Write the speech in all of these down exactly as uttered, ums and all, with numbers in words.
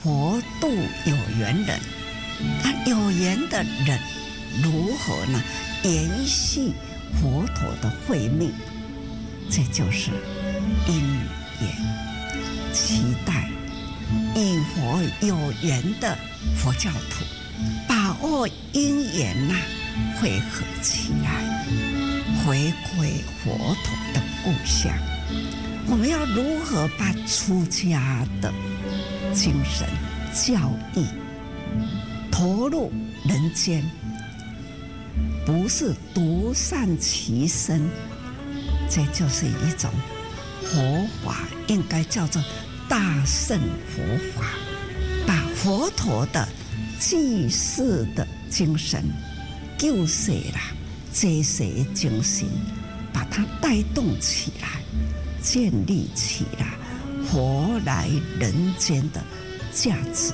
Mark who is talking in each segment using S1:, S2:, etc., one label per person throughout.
S1: 佛度有缘人，啊，有缘的人如何呢？延续佛陀的慧命，这就是因缘。期待与佛有缘的佛教徒，把握因缘呐、啊，汇合起来，回归佛陀的故乡。我们要如何把出家的精神教义投入人间？不是独善其身，这就是一种佛法，应该叫做大乘佛法，把佛陀的济世的精神、救世啦、济世的精神，把它带动起来，建立起来活来人间的价值。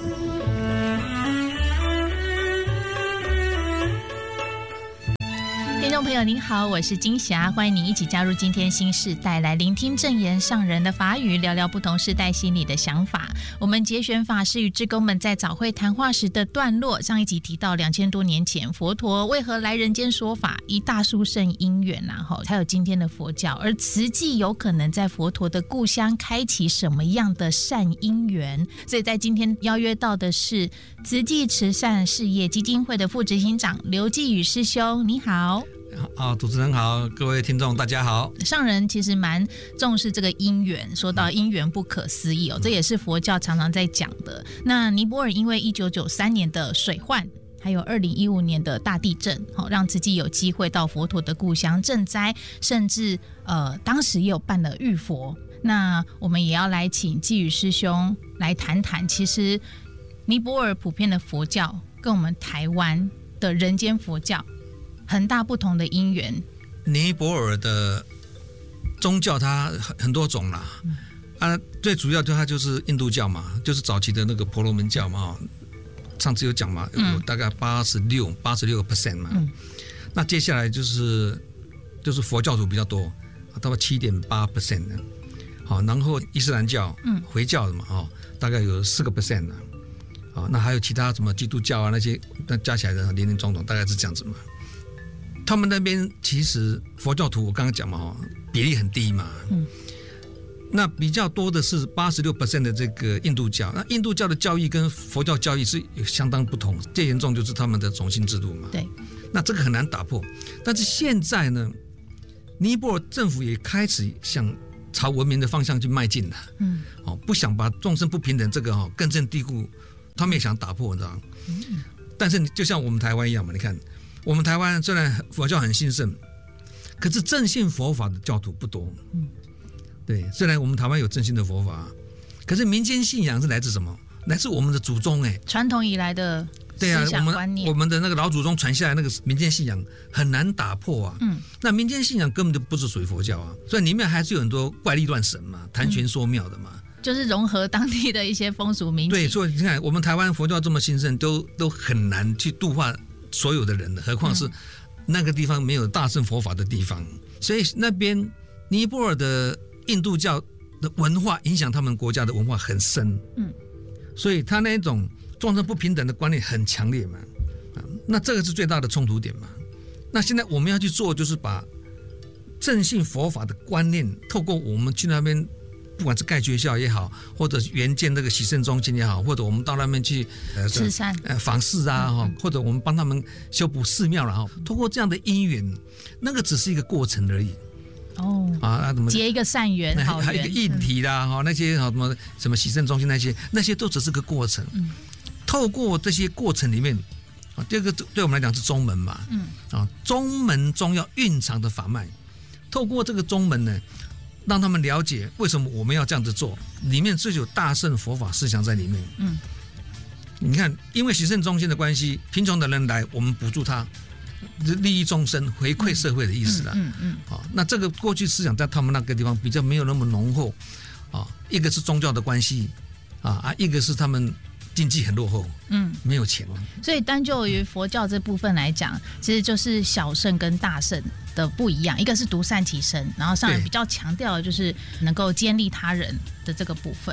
S2: 听众朋友您好，我是金霞，欢迎你一起加入今天新世代，来聆听正言上人的法语，聊聊不同世代心里的想法。我们节选法师与志工们在早会谈话时的段落，上一集提到两千多年前佛陀为何来人间说法，以大殊胜因缘然后才有今天的佛教，而慈济有可能在佛陀的故乡开启什么样的善因缘。所以在今天邀约到的是慈济慈善事业基金会的副执行长刘继宇师兄，你好。
S3: 好，主持人好，各位听众大家好。
S2: 上人其实蛮重视这个因缘，说到因缘不可思议哦，这也是佛教常常在讲的。那尼泊尔因为一九九三年的水患，还有二零一五年的大地震，让自己有机会到佛陀的故乡赈灾，甚至呃当时也有办了浴佛。那我们也要来请继宇师兄来谈谈，其实尼泊尔普遍的佛教跟我们台湾的人间佛教很大不同的因缘。
S3: 尼泊尔的宗教它很多种啦，嗯、啊，最主要就它就是印度教嘛，就是早期的那个婆罗门教嘛，上次有讲嘛，有大概八十六八十六个 percent 嘛、嗯，那接下来就是就是佛教徒比较多，大概七点八 percent 的，好，然后伊斯兰教、嗯、回教的嘛，哦，大概有四个 percent 的，好，那还有其他什么基督教啊那些，那加起来的林林总总大概是这样子嘛。他们那边其实佛教徒我刚刚讲嘛，比例很低嘛，嗯，那比较多的是 百分之八十六 的这个印度教。那印度教的教义跟佛教教义是相当不同，最严重就是他们的种姓制度嘛，对，那这个很难打破。但是现在呢，尼泊尔政府也开始想朝文明的方向去迈进了，嗯，哦，不想把众生不平等这个哦根深蒂固，他们也想打破，你知道吗？嗯，但是就像我们台湾一样嘛，你看。我们台湾虽然佛教很兴盛，可是正信佛法的教徒不多。嗯，对，虽然我们台湾有正信的佛法，可是民间信仰是来自什么？来自我们的祖宗哎，
S2: 传统以来的思想观念。
S3: 对啊，我们我们的那个老祖宗传下来那个民间信仰很难打破啊。嗯，那民间信仰根本就不是属于佛教啊，所以里面还是有很多怪力乱神嘛，谈玄说妙的嘛。嗯，
S2: 就是融合当地的一些风俗民情。
S3: 对，所以你看，我们台湾佛教这么兴盛，都都很难去度化所有的人的，何况是那个地方没有大乘佛法的地方，所以那边尼泊尔的印度教的文化影响他们国家的文化很深，嗯，所以他那种众生不平等的观念很强烈嘛，啊，那这个是最大的冲突点嘛。那现在我们要去做，就是把正信佛法的观念，透过我们去那边。不管是盖学校也好，或者援建那个洗肾中心也好，或者我们到那边去呃
S2: 慈善
S3: 呃访视啊，嗯嗯，或者我们帮他们修补寺庙了哈。通过这样的因缘，那个只是一个过程而已。哦啊，怎么结
S2: 一个善缘，好缘，
S3: 还有一个议题啦哈，那些什么什么洗肾中心那些，那些都只是个过程。嗯，透过这些过程里面，啊，这个对我们来讲是宗门嘛。嗯啊，宗门中要蕴藏的法脉，透过这个宗门呢。让他们了解为什么我们要这样子做，里面是有大乘佛法思想在里面。嗯，你看，因为洗肾中心的关系，贫穷的人来，我们补助他，利益众生、回馈社会的意思啦。嗯嗯。好，那这个过去思想在他们那个地方比较没有那么浓厚啊，一个是宗教的关系啊啊，一个是他们经济很落后，嗯，没有钱。
S2: 所以单就于佛教这部分来讲，其实就是小乘跟大乘的不一样，一个是独善其身，然后上人比较强调的就是能够兼利他人的这个部分。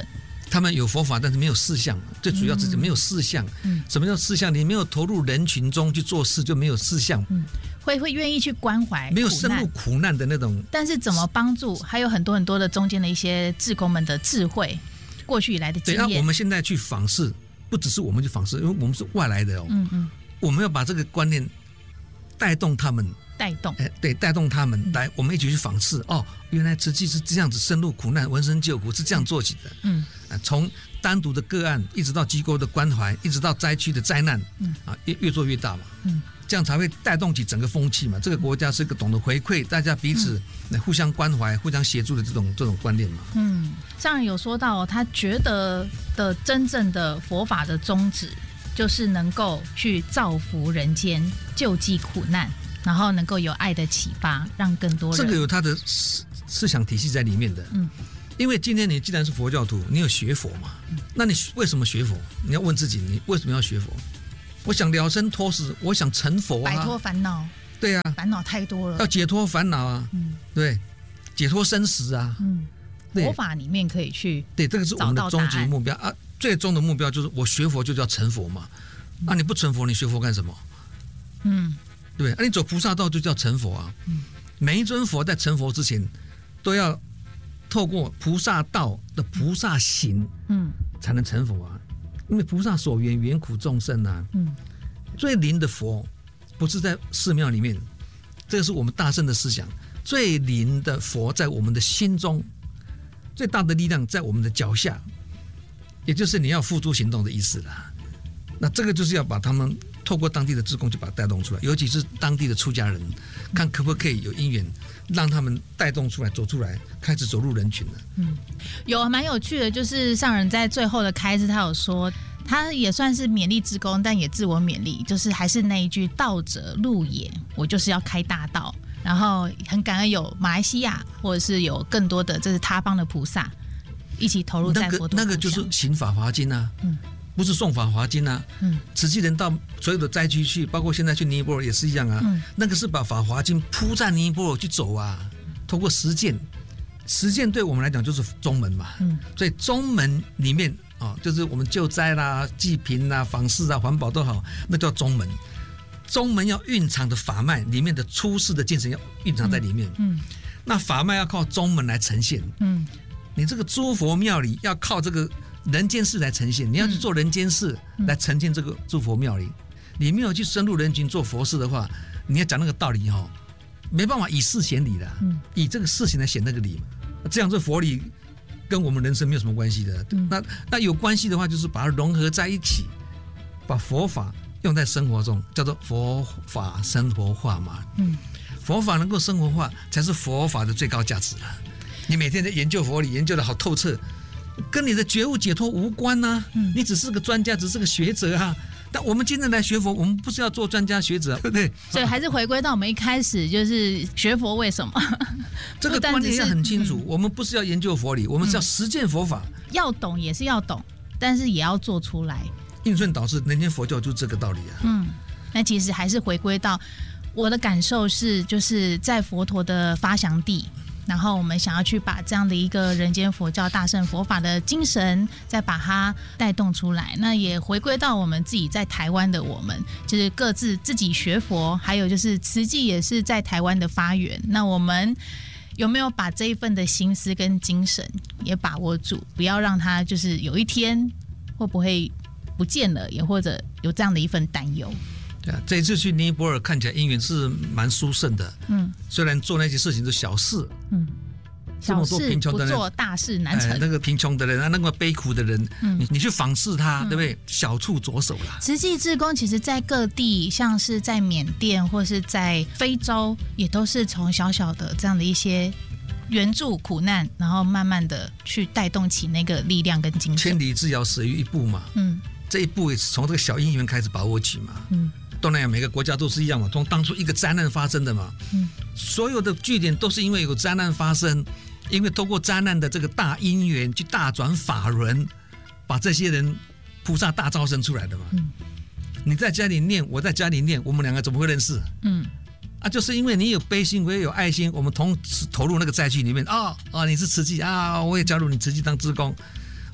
S3: 他们有佛法，但是没有事项，最主要是没有事项。嗯，什么叫事项？你没有投入人群中去做事，就没有事项。
S2: 嗯，会会愿意去关怀，
S3: 没有深入苦难的那种。
S2: 但是怎么帮助，还有很多很多的中间的一些志工们的智慧，过去以来的经验。
S3: 对，那我们现在去访视，不只是我们去访视，因为我们是外来的哦。嗯嗯，我们要把这个观念带动他们。
S2: 带动，
S3: 哎，对，带动他们、嗯、来，我们一起去访视。哦，原来慈济是这样子深入苦难、闻声救苦，是这样做起的。嗯，啊，从单独的个案，一直到机构的关怀，一直到灾区的灾难，嗯，啊，越越做越大嘛。嗯，这样才会带动起整个风气嘛。这个国家是个懂得回馈，大家彼此互相关怀、互相协助的这种这种观念嘛。
S2: 嗯，上人有说到，他觉得的真正的佛法的宗旨，就是能够去造福人间，救济苦难。然后能够有爱的启发，让更多人。
S3: 这个有他的思思想体系在里面的。嗯，因为今天你既然是佛教徒，你有学佛嘛？嗯、那你为什么学佛？你要问自己，你为什么要学佛？我想了生脱死，我想成佛啊，
S2: 摆脱烦恼。
S3: 对啊，
S2: 烦恼太多了，
S3: 要解脱烦恼啊。嗯，对，解脱生死啊。嗯，
S2: 佛法里面可以去
S3: 对，这个是我们的终极目标啊。最终的目标就是我学佛就叫成佛嘛。那、嗯啊、你不成佛，你学佛干什么？嗯。对，啊，你走菩萨道就叫成佛啊！嗯、每一尊佛在成佛之前，都要透过菩萨道的菩萨行，嗯，才能成佛啊。因为菩萨所缘缘苦众生啊，嗯，最灵的佛不是在寺庙里面，这个是我们大乘的思想。最灵的佛在我们的心中，最大的力量在我们的脚下，也就是你要付诸行动的意思啦。那这个就是要把他们。透过当地的志工就把它带动出来，尤其是当地的出家人，看可不可以有因缘，让他们带动出来，走出来，开始走入人群了。
S2: 嗯，有蛮有趣的，就是上人在最后的开示，他有说，他也算是勉励志工，但也自我勉励，就是还是那一句“道者路也”，我就是要开大道。然后很感恩有马来西亚，或者是有更多的这是他方的菩萨一起投入在佛陀。
S3: 那个那个就是行法华经啊。嗯。不是诵法华经啊，嗯，慈济人到所有的灾区去，包括现在去尼泊尔也是一样啊，嗯，那个是把法华经铺在尼泊尔去走啊，透过实践，实践对我们来讲就是宗门嘛，嗯，所以宗门里面啊、哦，就是我们救灾啦、济贫啦、访视啊、环保都好，那叫宗门。宗门要蕴藏的法脉里面的出世的精神要蕴藏在里面，嗯，嗯那法脉要靠宗门来呈现，嗯，你这个诸佛庙里要靠这个。人间事来呈现，你要去做人间事来呈现这个诸佛庙里，你没有去深入人群做佛事的话，你要讲那个道理哈，没办法以事显理的，以这个事情来显那个理，这样这佛理跟我们人生没有什么关系的。那那有关系的话，就是把它融合在一起，把佛法用在生活中，叫做佛法生活化嘛。嗯，佛法能够生活化，才是佛法的最高价值了。你每天在研究佛理，研究的好透彻。跟你的觉悟解脱无关呐、啊嗯，你只是个专家，只是个学者啊。但我们今天来学佛，我们不是要做专家学者、啊，对不对？
S2: 所以还是回归到我们一开始就是学佛为什么？
S3: 这个观念要很清楚、嗯。我们不是要研究佛理，我们是要实践佛法。
S2: 嗯、要懂也是要懂，但是也要做出来。
S3: 应顺导师，人间佛教就是这个道理啊。
S2: 嗯，那其实还是回归到我的感受是，就是在佛陀的发祥地。然后我们想要去把这样的一个人间佛教大乘佛法的精神再把它带动出来，那也回归到我们自己在台湾的我们，就是各自自己学佛，还有就是慈济也是在台湾的发源，那我们有没有把这一份的心思跟精神也把握住，不要让它就是有一天会不会不见了，也或者有这样的一份担忧。
S3: 对啊，这一次去尼泊尔看起来因缘是蛮殊胜的，嗯，虽然做那些事情是小事，嗯，
S2: 小事不做大事难成、
S3: 哎。那个贫穷的人啊，那个悲苦的人，嗯、你你去访视他、嗯，对不对？小处着手啦。
S2: 慈济志工其实在各地，像是在缅甸或是在非洲，也都是从小小的这样的一些援助苦难，然后慢慢的去带动起那个力量跟精神。
S3: 千里之遥，始于一步嘛。嗯，这一步也是从这个小因缘开始把握起嘛。嗯。东南亚每个国家都是一样嘛，从当初一个灾难发生的嘛，嗯，所有的据点都是因为有灾难发生，因为透过灾难的这个大因缘去大转法轮，把这些人菩萨大招生出来的嘛。嗯，你在家里念，我在家里念，我们两个怎么会认识？嗯，啊，就是因为你有悲心，我也有爱心，我们同时投入那个灾区里面啊啊，你是慈济啊，我也加入你慈济当志工。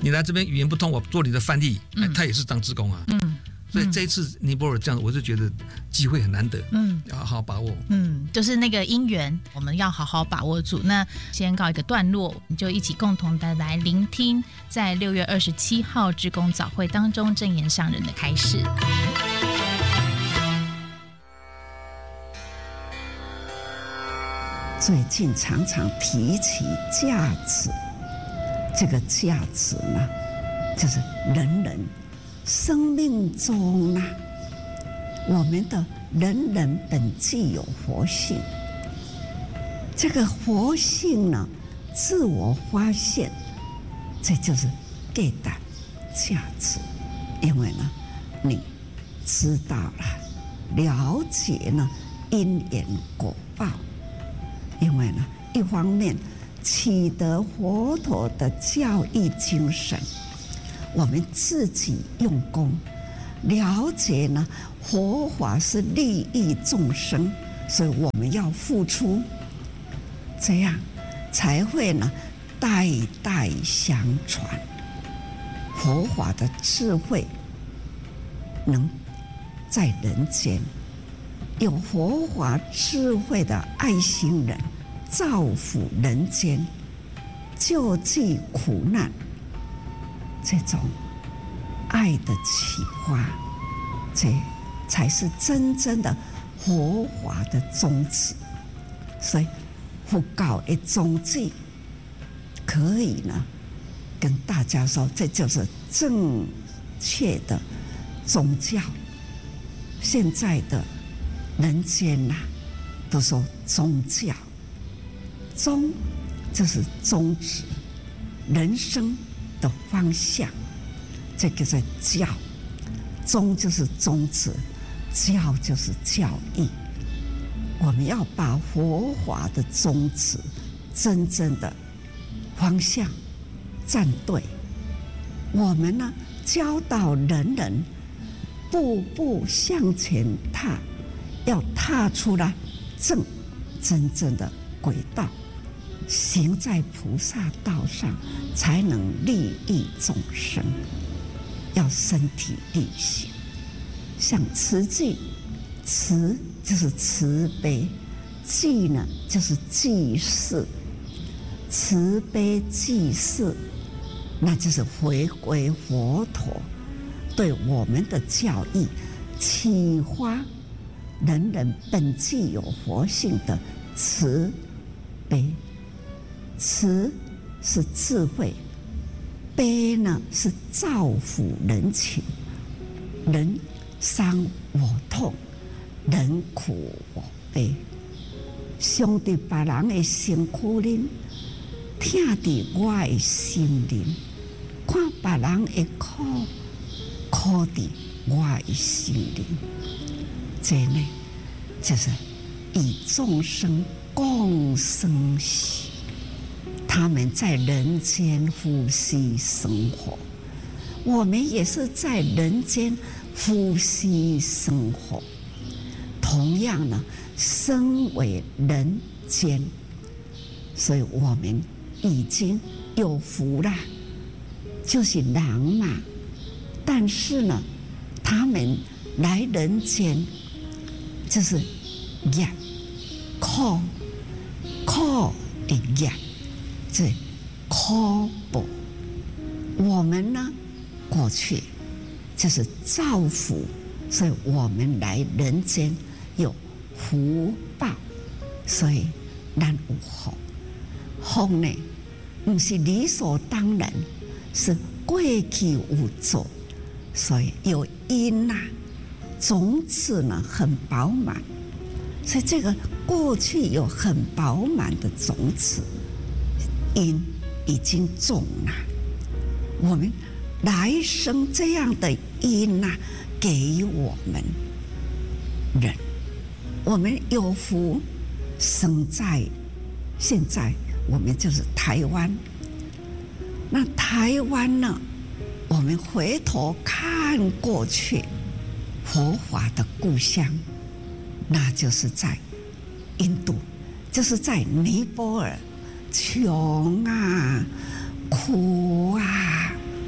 S3: 你来这边语言不通，我做你的翻译，嗯哎、他也是当志工啊。
S2: 嗯，
S3: 所以这一次尼泊尔这样，我就觉得机会很难得，嗯，要好好把握。
S2: 嗯，就是那个因缘，我们要好好把握住。那先告一个段落，我们就一起共同的来聆听，在六月二十七号志工早会当中证严上人的开示。
S1: 最近常常提起价值，这个价值呢，就是人人生命中呢，我们的人人本具有活性。这个活性呢，自我发现，这就是给的价值。因为呢，你知道了、了解呢因缘果报。因为呢，一方面取得佛陀的教育精神，我们自己用功，了解呢佛法是利益众生，所以我们要付出，这样才会呢代代相传，佛法的智慧能在人间。有佛法智慧的爱心人，造福人间，救济苦难，这种爱的启发，这才是真正的佛法的宗旨。所以佛教的宗旨，可以呢跟大家说，这就是正确的宗教。现在的人间呐、啊，都说宗教，宗就是宗旨，人生的方向，这个是教，宗就是宗旨，教就是教义。我们要把佛法的宗旨真正的方向站对，我们呢教导人人步步向前踏，要踏出来正真正的轨道，行在菩萨道上，才能利益众生。要身体力行，像慈济，慈就是慈悲，济呢就是济世，慈悲济世，那就是回归佛陀对我们的教义启发。人人本具有活性的慈悲，慈是智慧，悲呢是造福人情。人伤我痛，人苦我悲。伤伫别人的身躯里，疼伫我的心灵。看别人的苦，苦伫我的心灵。这呢，就是与众生共生喜，他们在人间呼吸生活，我们也是在人间呼吸生活。同样呢，身为人间，所以我们已经有福了，就是人嘛。但是呢，他们来人间。就是业苦苦的业，这苦报。我们呢，过去就是造福，所以我们来人间有福报，所以咱有福。福呢，不是理所当然，是过去有做，所以有因呐、啊。种子呢很饱满，所以这个过去有很饱满的种子，因已经种了。我们来生这样的因呐、啊，给予我们人，我们有福生在现在，我们就是台湾。那台湾呢，我们回头看过去。佛法的故乡，那就是在印度，就是在尼泊尔，穷啊、苦啊，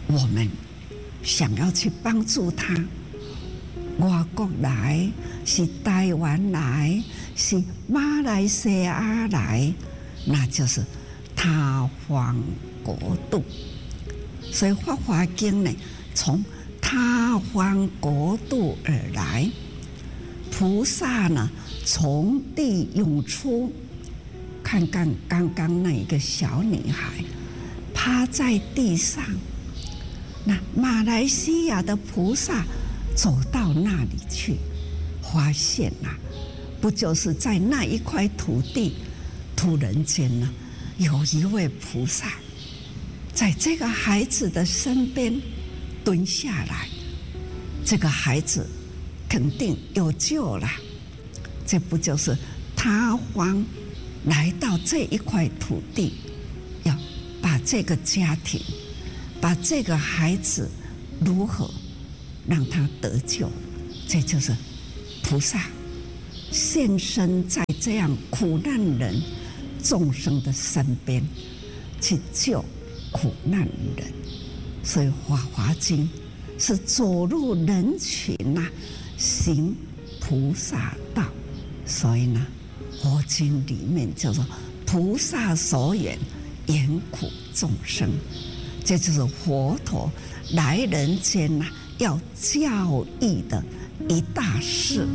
S1: 我们想要去帮助他，外国来，是台湾来，是马来西亚来，那就是他方国度。所以《法华经》呢，从他方国度而来，菩萨呢从地涌出。看看刚刚那一个小女孩趴在地上，那马来西亚的菩萨走到那里去，发现啊，不就是在那一块土地，突然间呢，有一位菩萨在这个孩子的身边蹲下来，这个孩子肯定有救了。这不就是他方来到这一块土地，要把这个家庭，把这个孩子如何让他得救？这就是菩萨现身在这样苦难人众生的身边，去救苦难人。所以《法华经》是走入人群啊，行菩萨道。所以呢，佛经里面叫做菩萨所言，言苦众生，这就是佛陀来人间呐、啊，要教育的一大事。